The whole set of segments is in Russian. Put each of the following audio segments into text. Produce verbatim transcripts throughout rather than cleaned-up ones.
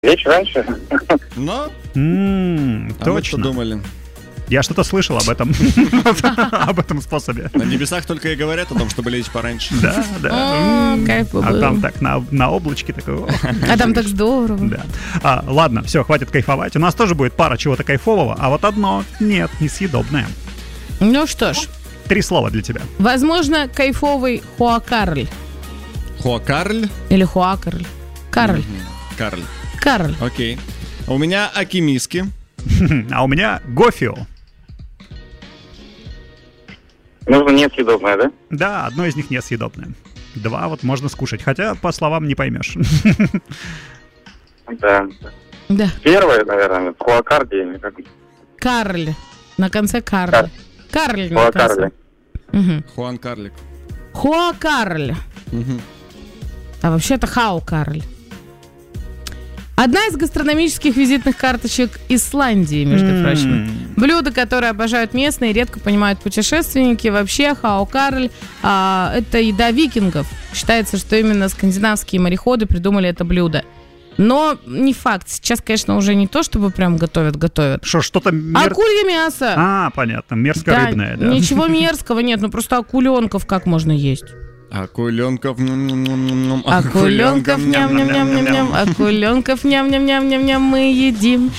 Лечь раньше. Ну, М, а мы точно. что думали? Я что-то слышал об этом. Об этом способе. На небесах только и говорят о том, чтобы лечь пораньше. Да, да. О, М. кайф бы А был. там так на, на облачке такой. о. А там так здорово. Да. А, ладно, все, хватит кайфовать. У нас тоже будет пара чего-то кайфового, а вот одно нет, несъедобное. Ну что ж, Три слова для тебя. возможно, кайфовый хуакарль. Хуакарль? Или хуакарль. Карль. Карль. Карль. Окей. У меня акимиски. А у меня гофио. Нужно несъедобное, да? Да, одно из них несъедобное. Два вот можно скушать, хотя по словам не поймешь. Да. Да. Первое, наверное, хуакарди или как? Карль. На конце карль. Кар- Карль на Хуакарди. конце. Мгм. Хуан Карлик. Хуакарль. Мгм. А вообще-то хаукарль. Одна из гастрономических визитных карточек Исландии, между М. прочим. Блюдо, которое обожают местные и редко понимают путешественники. Вообще, хаукарль а, это еда викингов. Считается, что именно скандинавские мореходы придумали это блюдо. Но не факт. Сейчас, конечно, уже не то, чтобы прям готовят-готовят. Что, что-то мер... Акулье мясо. А, понятно, мерзко-рыбное, да. Ничего мерзкого нет, ну просто акуленков как можно есть? Акуленков. м-м-м-м-м, Акуленков ням-ням-ням-ням-ням, акуленков ням-ням-ням-ням-ням мы едим.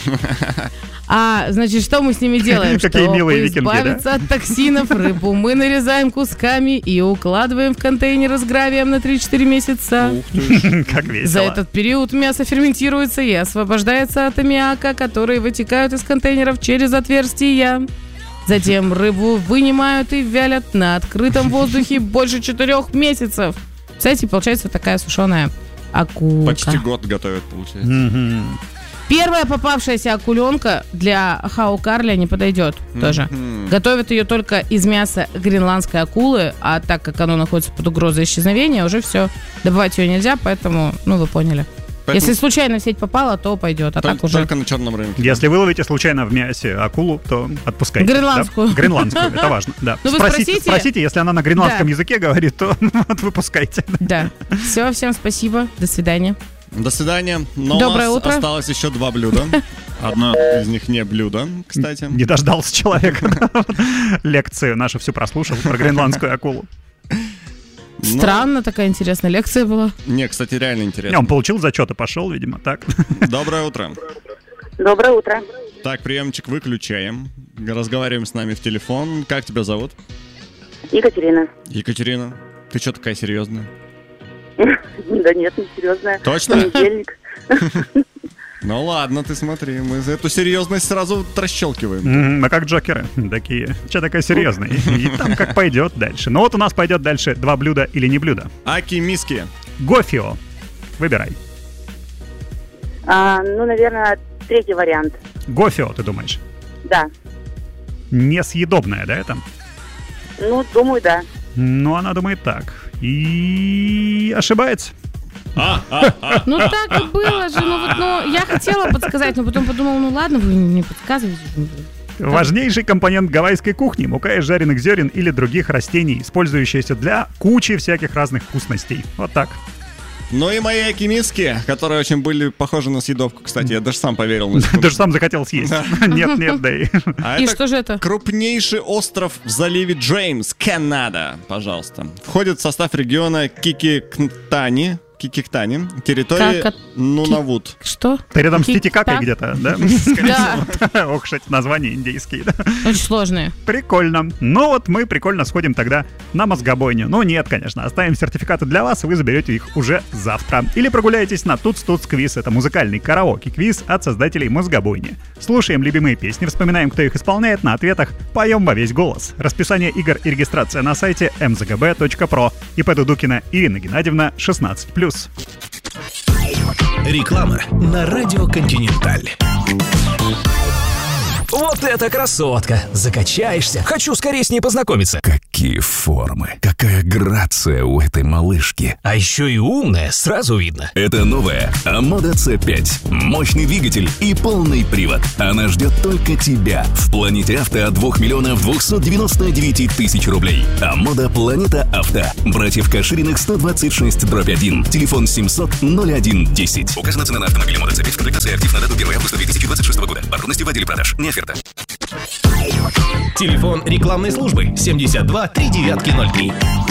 А, значит, что мы с ними делаем? Какие Чтобы милые викинги, да? избавиться от токсинов, рыбу мы нарезаем кусками и укладываем в контейнеры с гравием на три-четыре месяца. Ух ты ж. Как весело. За этот период мясо ферментируется и освобождается от аммиака, которые вытекают из контейнеров через отверстия. Затем рыбу вынимают и вялят на открытом воздухе больше четырех месяцев. Кстати, получается такая сушеная акулка. Почти год готовят, получается. Мгм. Первая попавшаяся акуленка для хаукарля не подойдет тоже. Мгм. Готовят ее только из мяса гренландской акулы, а так как оно находится под угрозой исчезновения, уже все, добывать ее нельзя, поэтому, ну, вы поняли. Поэтому Если случайно в сеть попала, то пойдет, а толь- так уже... Только на черном рынке. Если выловите случайно в мясе акулу, то отпускайте. Гренландскую. Да? Гренландскую, это важно. Да. Ну, вы Спросите, спросите. спросите, если она на гренландском Да. языке говорит, то вот выпускайте. Да. Все, всем спасибо, до свидания. До свидания. Но Доброе у нас утро. осталось еще два блюда. Одно из них не блюдо, кстати. Не дождался человек. Лекцию нашу всю прослушал про гренландскую акулу. Ну, Странно, такая интересная лекция была. Не, кстати, реально Не, интересно. он получил зачет и пошел, видимо, так. Доброе утро. Доброе утро. Так, приемчик выключаем. Разговариваем с нами в телефон. Как тебя зовут? Екатерина. Екатерина. Ты что такая серьезная? Да нет, не серьезная. Точно? Понедельник. Ну ладно, ты смотри, мы за эту серьезность сразу расщелкиваем. М, А как Джокеры такие. Че такая серьезная? И там как пойдет дальше. Ну вот у нас пойдет дальше два блюда или не блюдо. Аки-миски. Гофио. Выбирай. А, ну, наверное, третий вариант. Гофио, ты думаешь? Да. Несъедобное, да, это? Ну, думаю, да. Ну, она думает так. И ошибается. Ну так и было же, ну вот, ну, я хотела подсказать, но потом подумала, ну ладно, вы не подсказываете. Важнейший компонент гавайской кухни – мука из жареных зерен или других растений, использующаяся для кучи всяких разных вкусностей. Вот так. Ну и мои аки-миски, которые очень были похожи на съедобку, кстати. Я даже сам поверил на секунду. Даже сам захотел съесть. Нет, нет, да и... А И это что же это? крупнейший остров в заливе Джеймс, Канада, пожалуйста. Входит в состав региона Кикиктани, Кикиктани, территории Как Нунавут. Что? Ты рядом с Кик- Титикакой так? где-то, да? Да, Ох, кстати, названия индейские, да? очень сложные. Прикольно. Ну вот мы прикольно сходим тогда на мозгобойню. Ну нет, конечно, оставим сертификаты для вас, и вы заберете их уже завтра. Или прогуляйтесь на Туц-Туц-Квиз. Это музыкальный караоке-квиз от создателей мозгобойни. Слушаем любимые песни, вспоминаем, кто их исполняет, на ответах поем во весь голос. Расписание игр и регистрация на сайте эм зэ гэ бэ точка про. ИП Дудукина Ирина Геннадьевна, шестнадцать плюс. Реклама на Радио Континенталь. Вот это красотка! Закачаешься. Хочу скорее с ней познакомиться. Какие формы, какая грация у этой малышки. А еще и умная, сразу видно. Это новая Амода си пять. Мощный двигатель и полный привод. Она ждет только тебя. В Планете Авто от двух миллионов двухсот девяноста девяти тысяч рублей. Амода Планета Авто. Братьев Кашириных сто двадцать шесть дробь один. Телефон семьсот ноль один десять. Указана цена на автомобиль Амода си пять в комплектации актив на дату первого августа две тысячи двадцать шестого года. Подробности в отделе продаж. Не оферта. Телефон рекламной службы семьдесят два три девятки ноль три.